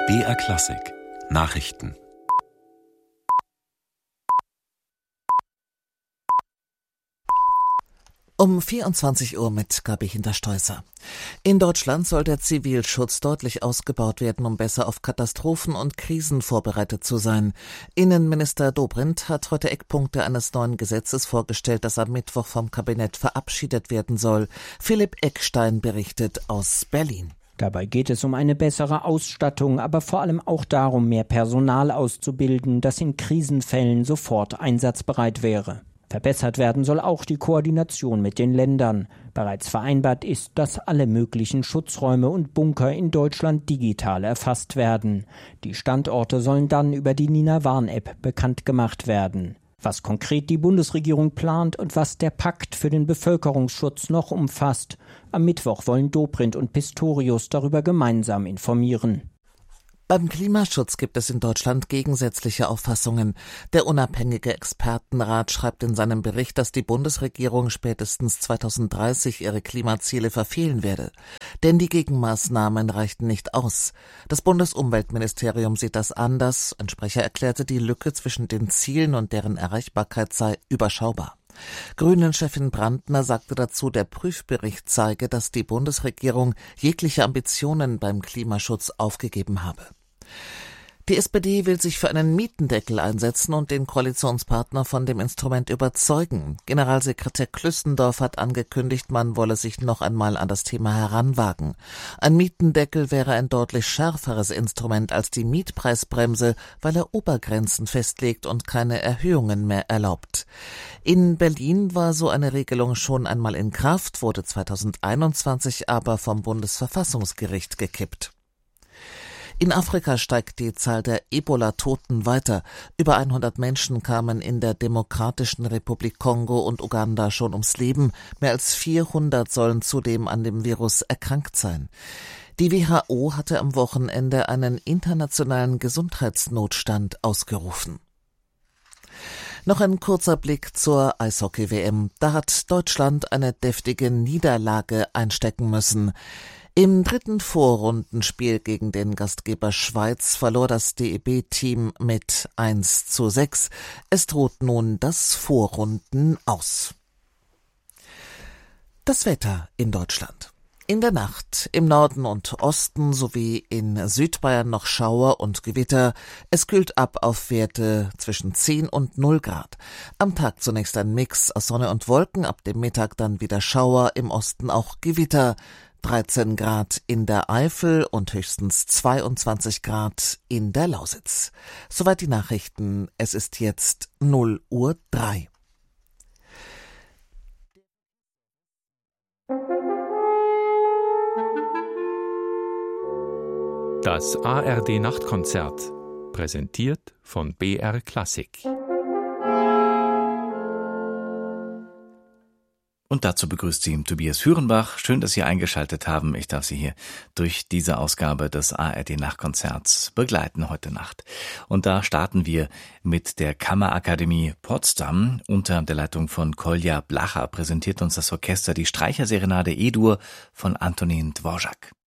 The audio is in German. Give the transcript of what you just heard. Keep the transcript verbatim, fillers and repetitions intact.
B R Klassik Nachrichten. Um vierundzwanzig Uhr mit Gabi Hintersteußer. In Deutschland soll der Zivilschutz deutlich ausgebaut werden, um besser auf Katastrophen und Krisen vorbereitet zu sein. Innenminister Dobrindt hat heute Eckpunkte eines neuen Gesetzes vorgestellt, das am Mittwoch vom Kabinett verabschiedet werden soll. Philipp Eckstein berichtet aus Berlin. Dabei geht es um eine bessere Ausstattung, aber vor allem auch darum, mehr Personal auszubilden, das in Krisenfällen sofort einsatzbereit wäre. Verbessert werden soll auch die Koordination mit den Ländern. Bereits vereinbart ist, dass alle möglichen Schutzräume und Bunker in Deutschland digital erfasst werden. Die Standorte sollen dann über die Nina-Warn-App bekannt gemacht werden. Was konkret die Bundesregierung plant und was der Pakt für den Bevölkerungsschutz noch umfasst. Am Mittwoch wollen Dobrindt und Pistorius darüber gemeinsam informieren. Beim Klimaschutz gibt es in Deutschland gegensätzliche Auffassungen. Der unabhängige Expertenrat schreibt in seinem Bericht, dass die Bundesregierung spätestens zweitausenddreißig ihre Klimaziele verfehlen werde. Denn die Gegenmaßnahmen reichten nicht aus. Das Bundesumweltministerium sieht das anders. Ein Sprecher erklärte, die Lücke zwischen den Zielen und deren Erreichbarkeit sei überschaubar. Grünen-Chefin Brandner sagte dazu, der Prüfbericht zeige, dass die Bundesregierung jegliche Ambitionen beim Klimaschutz aufgegeben habe. Die S P D will sich für einen Mietendeckel einsetzen und den Koalitionspartner von dem Instrument überzeugen. Generalsekretär Klüssendorf hat angekündigt, man wolle sich noch einmal an das Thema heranwagen. Ein Mietendeckel wäre ein deutlich schärferes Instrument als die Mietpreisbremse, weil er Obergrenzen festlegt und keine Erhöhungen mehr erlaubt. In Berlin war so eine Regelung schon einmal in Kraft, wurde zweitausendeinundzwanzig aber vom Bundesverfassungsgericht gekippt. In Afrika steigt die Zahl der Ebola-Toten weiter. Über hundert Menschen kamen in der Demokratischen Republik Kongo und Uganda schon ums Leben. Mehr als vierhundert sollen zudem an dem Virus erkrankt sein. Die W H O hatte am Wochenende einen internationalen Gesundheitsnotstand ausgerufen. Noch ein kurzer Blick zur Eishockey-W M. Da hat Deutschland eine deftige Niederlage einstecken müssen. Im dritten Vorrundenspiel gegen den Gastgeber Schweiz verlor das D E B-Team mit eins zu sechs. Es droht nun das Vorrunden aus. Das Wetter in Deutschland. In der Nacht im Norden und Osten sowie in Südbayern noch Schauer und Gewitter. Es kühlt ab auf Werte zwischen zehn und null Grad. Am Tag zunächst ein Mix aus Sonne und Wolken, ab dem Mittag dann wieder Schauer, im Osten auch Gewitter. dreizehn Grad in der Eifel und höchstens zweiundzwanzig Grad in der Lausitz. Soweit die Nachrichten. Es ist jetzt null Uhr drei. Das A R D-Nachtkonzert, präsentiert von B R Klassik. Und dazu begrüßt Sie Tobias Führenbach. Schön, dass Sie eingeschaltet haben. Ich darf Sie hier durch diese Ausgabe des A R D-Nachtkonzerts begleiten heute Nacht. Und da starten wir mit der Kammerakademie Potsdam. Unter der Leitung von Kolja Blacher präsentiert uns das Orchester die Streicherserenade E-Dur von Antonin Dvorak.